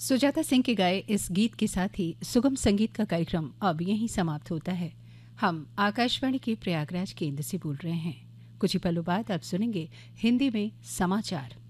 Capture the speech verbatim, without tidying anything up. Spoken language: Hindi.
सुजाता सिंह के गाए इस गीत के साथ ही सुगम संगीत का कार्यक्रम अब यहीं समाप्त होता है। हम आकाशवाणी के प्रयागराज केंद्र से बोल रहे हैं। कुछ ही पलों बाद आप सुनेंगे हिंदी में समाचार।